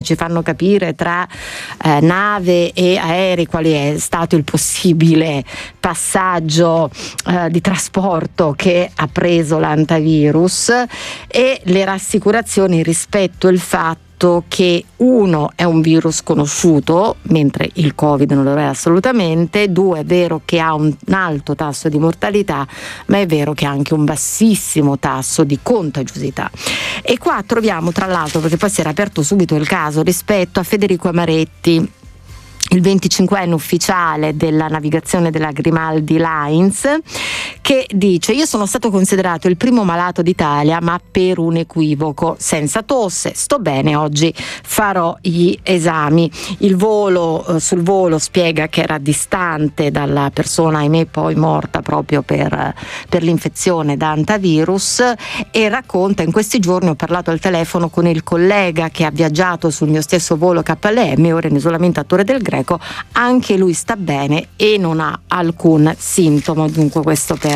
ci fanno capire tra nave e aerei quali è stato il possibile passaggio di trasporto che ha preso l'antivirus, e le rassicurazioni rispetto al fatto che uno è un virus conosciuto, mentre il Covid non lo è assolutamente, due è vero che ha un alto tasso di mortalità, ma è vero che ha anche un bassissimo tasso di contagiosità. E qua troviamo, tra l'altro, perché poi si era aperto subito il caso, rispetto a Federico Amaretti, il 25enne ufficiale della navigazione della Grimaldi Lines, che dice: io sono stato considerato il primo malato d'Italia, ma per un equivoco, senza tosse, sto bene, oggi farò gli esami. Il volo, sul volo spiega che era distante dalla persona, ahimè poi morta proprio per l'infezione da antivirus, e racconta: in questi giorni ho parlato al telefono con il collega che ha viaggiato sul mio stesso volo KLM, ora in isolamento a Torre del Greco, anche lui sta bene e non ha alcun sintomo. Dunque questo per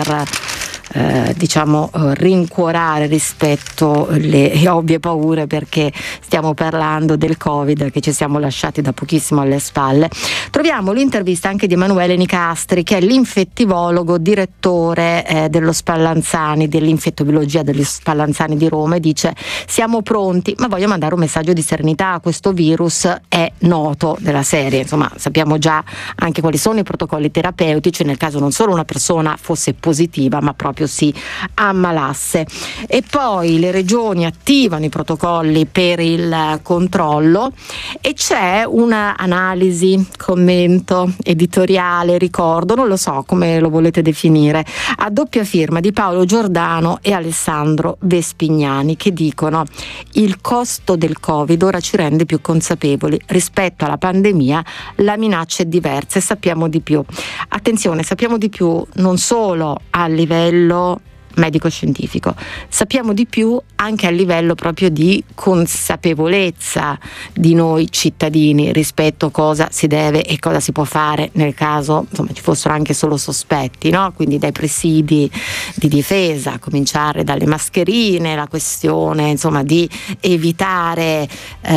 rincuorare rispetto alle ovvie paure, perché stiamo parlando del Covid che ci siamo lasciati da pochissimo alle spalle. Troviamo l'intervista anche di Emanuele Nicastri, che è l'infettivologo direttore dello Spallanzani, dell'infettobiologia dello Spallanzani di Roma, e dice: siamo pronti, ma voglio mandare un messaggio di serenità, questo virus è noto della serie, insomma sappiamo già anche quali sono i protocolli terapeutici nel caso non solo una persona fosse positiva ma proprio si ammalasse. E poi le regioni attivano i protocolli per il controllo, e c'è una analisi, commento, editoriale, ricordo, non lo so come lo volete definire, a doppia firma di Paolo Giordano e Alessandro Vespignani, che dicono: il costo del Covid ora ci rende più consapevoli rispetto alla pandemia, la minaccia è diversa e sappiamo di più. Attenzione, sappiamo di più non solo a livello medico-scientifico, sappiamo di più anche a livello proprio di consapevolezza di noi cittadini rispetto a cosa si deve e cosa si può fare nel caso ci fossero anche solo sospetti, no? Quindi dai presidi di difesa, a cominciare dalle mascherine, la questione di evitare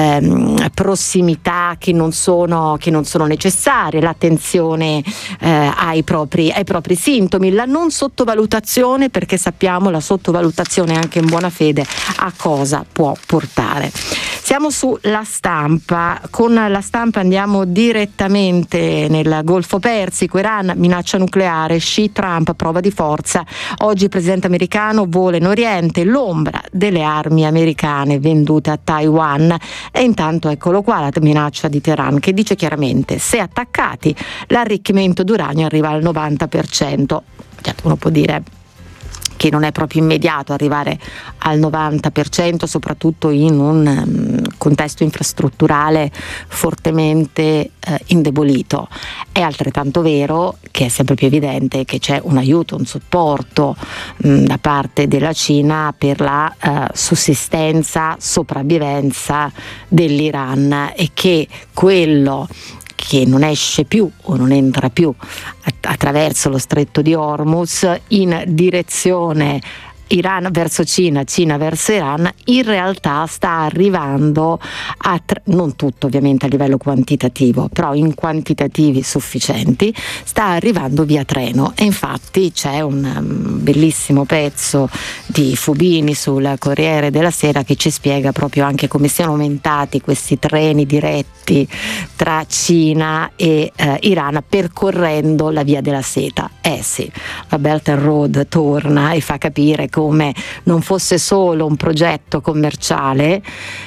prossimità che non sono necessarie, l'attenzione ai propri sintomi, la non sottovalutazione, perché sappiamo la sottovalutazione anche in buona fede a cosa può portare. Siamo sulla Stampa. Con la Stampa andiamo direttamente nel Golfo Persico. Iran, minaccia nucleare, Xi, Trump, prova di forza. Oggi il presidente americano vola in Oriente, l'ombra delle armi americane vendute a Taiwan. E intanto eccolo qua la minaccia di Teheran, che dice chiaramente: se attaccati l'arricchimento d'uranio arriva al 90%. Certo, uno può dire che non è proprio immediato arrivare al 90%, soprattutto in un contesto infrastrutturale fortemente indebolito. È altrettanto vero che è sempre più evidente che c'è un aiuto, un supporto da parte della Cina per la sussistenza, sopravvivenza dell'Iran, e che quello che non esce più o non entra più attraverso lo stretto di Hormuz in direzione Iran verso Cina, Cina verso Iran, in realtà sta arrivando non tutto ovviamente a livello quantitativo, però in quantitativi sufficienti, sta arrivando via treno. E infatti c'è un bellissimo pezzo di Fubini sul Corriere della Sera che ci spiega proprio anche come siano aumentati questi treni diretti tra Cina e Iran, percorrendo la via della seta. Sì, la Belt and Road torna e fa capire come non fosse solo un progetto commerciale,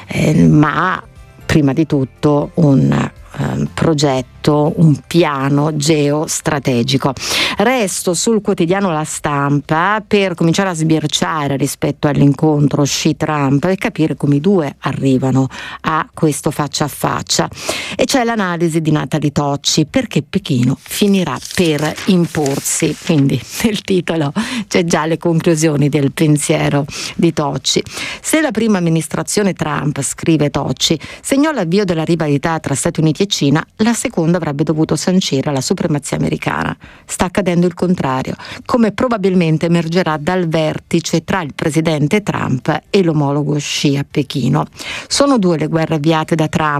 ma prima di tutto un progetto, un piano geostrategico. Resto sul quotidiano La Stampa per cominciare a sbirciare rispetto all'incontro Xi-Trump e capire come i due arrivano a questo faccia a faccia. E c'è l'analisi di Nathalie Tocci, perché Pechino finirà per imporsi. Quindi nel titolo c'è già le conclusioni del pensiero di Tocci. Se la prima amministrazione Trump, scrive Tocci, segnò l'avvio della rivalità tra Stati Uniti e Cina, la seconda avrebbe dovuto sancire la supremazia americana. Sta accadendo il contrario, come probabilmente emergerà dal vertice tra il presidente Trump e l'omologo Xi a Pechino. Sono due le guerre avviate da Trump